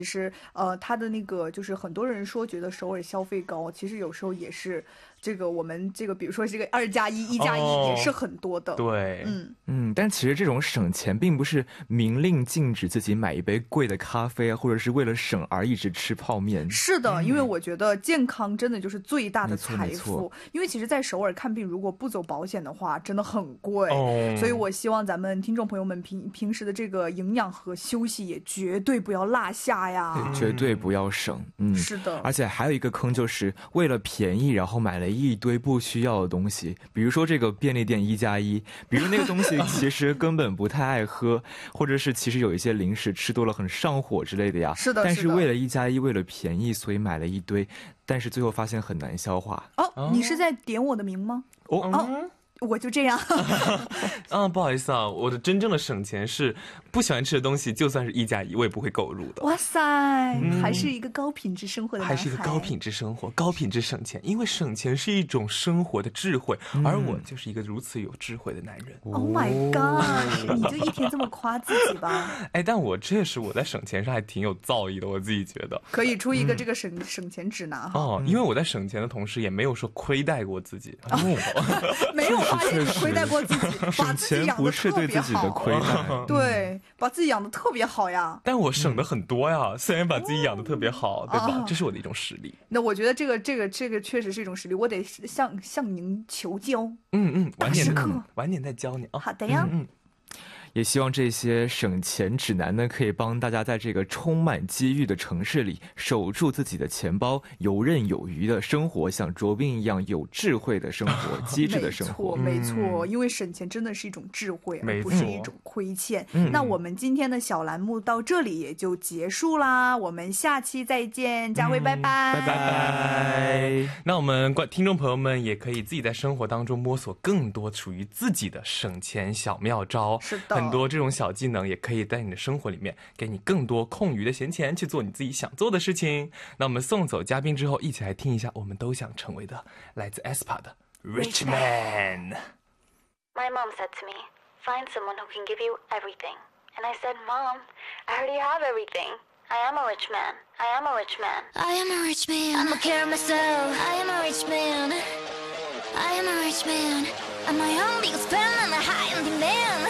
其实它的那个就是很多人说觉得首尔消费高，其实有时候也是这个我们这个比如说这个2+1+1也是很多的。 对， 但其实这种省钱并不是明令禁止自己买一杯贵的咖啡啊，或者是为了省而一直吃泡面。 是的，因为我觉得健康真的就是最大的财没错富。因为其实在首尔看病如果不走保险的话真的很贵，所以我希望咱们听众朋友们平时的这个营养和休息也绝对不要落下呀， 绝对不要省。 是的， 而且还有一个坑，就是为了便宜然后买了一堆不需要的东西，比如说这个便利店1+1，比如那个东西其实根本不太爱喝，或者是其实有一些零食吃多了很上火之类的呀。 是的， 但是为了1+1，为了便宜，所以买了一堆，但是最后发现很难消化。 你是在点我的名吗？我就这样不好意思啊，我的真正的省钱是不喜欢吃的东西，就算是1+1，我也不会购入的。 哇塞，还是一个高品质生活的男孩， 还是一个高品质生活，高品质省钱，因为省钱是一种生活的智慧，而我就是一个如此有智慧的男人。 Oh my god， 你就一天这么夸自己吧？ 但我确实我在省钱上还挺有造诣的，我自己觉得可以出一个这个省钱指南哈。 因为我在省钱的同时也没有说亏待过自己， 没有发现你亏待过自己，把自己养得特别好。对，把自己养得特别好呀。 但我省的很多呀，虽然把自己养得特别好，对吧？这是我的一种实力。 那我觉得这个确实是一种实力，我得向您求教。 晚点再教你啊。 好的呀。 也希望这些省钱指南呢，可以帮大家在这个充满机遇的城市里守住自己的钱包，游刃有余的生活，像卓斌一样有智慧的生活，机智的生活。 没错，因为省钱真的是一种智慧，而不是一种亏欠。那我们今天的小栏目到这里也就结束啦，我们下期再见，佳慧拜拜， 拜拜。 那我们听众朋友们也可以自己在生活当中摸索更多属于自己的省钱小妙招。 是的。 很多这种小技能也可以在你的生活里面给你更多空余的闲钱去做你自己想做的事情。那我们送走嘉宾之后，一起来听一下我们都想成为的来自 aespa 的 Rich Man。 My mom said to me, find someone who can give you everything. And I said, Mom, I already have everything. I am a rich man. I am a rich man. I am a rich man. I'm a care of myself. I am a rich man. I am a rich man. I'm my own biggest fan and a high on demand.